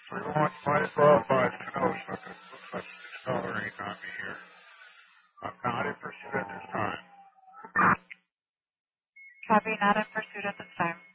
315 Kenosha. Looks like it's accelerating on me here. I'm not in pursuit at this time. Copy, not in pursuit at this time.